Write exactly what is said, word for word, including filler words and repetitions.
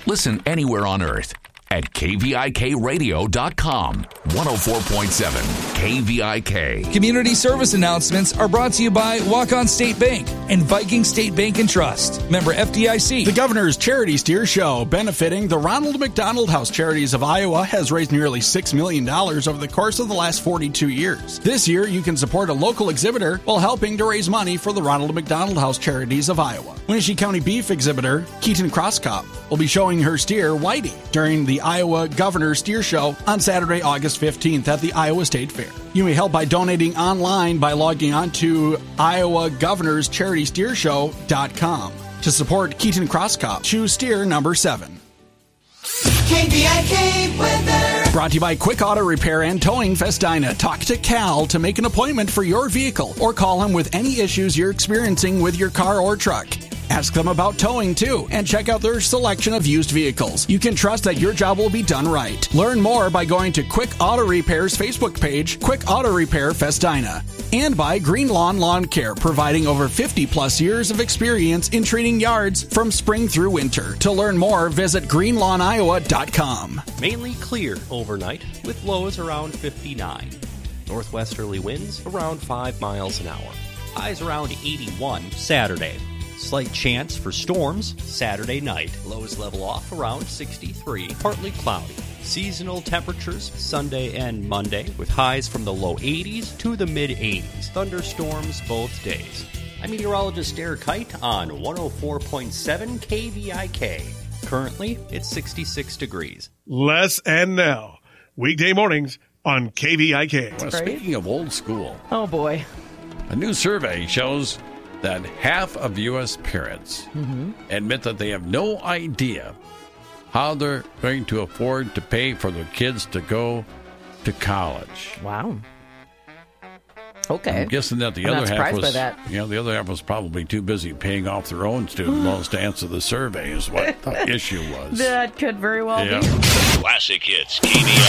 Listen anywhere on earth at K V I K radio dot com. one oh four point seven K V I K. Community service announcements are brought to you by Walk-On State Bank and Viking State Bank and Trust. Member F D I C. The Governor's Charity Steer Show, benefiting the Ronald McDonald House Charities of Iowa, has raised nearly six million dollars over the course of the last forty-two years. This year, you can support a local exhibitor while helping to raise money for the Ronald McDonald House Charities of Iowa. Winnebago County beef exhibitor Keaton Crosskop will be showing her steer, Whitey, during the Iowa Governor's Steer Show on Saturday, August fifteenth at the Iowa State Fair. You may help by donating online by logging on to Iowa Governor's Charity Steer Show dot com. To support Keaton Crosskop, choose steer number seven. K V I K weather. Brought to you by Quick Auto Repair and Towing Festina. Talk to Cal to make an appointment for your vehicle or call him with any issues you're experiencing with your car or truck. Ask them about towing, too, and check out their selection of used vehicles. You can trust that your job will be done right. Learn more by going to Quick Auto Repair's Facebook page, Quick Auto Repair Festina, and by Green Lawn Lawn Care, providing over fifty plus years of experience in treating yards from spring through winter. To learn more, visit green lawn iowa dot com. Mainly clear overnight with lows around fifty-nine. Northwesterly winds around five miles an hour. Highs around eighty-one Saturday. Slight chance for storms Saturday night. Lows level off around sixty-three. Partly cloudy. Seasonal temperatures Sunday and Monday with highs from the low eighties to the mid eighties. Thunderstorms both days. I'm meteorologist Derek Kite on one oh four point seven K V I K. Currently, it's sixty-six degrees. Les and Nell, weekday mornings on K V I K. Well, speaking of old school. Oh, boy. A new survey shows that half of U S parents mm-hmm. admit that they have no idea how they're going to afford to pay for their kids to go to college. Wow. Okay. I'm guessing that the I'm other not half was, by that. you know, the other half was probably too busy paying off their own student loans to answer the survey. Is what the issue was. That could very well yeah. be. Classic hits, K V I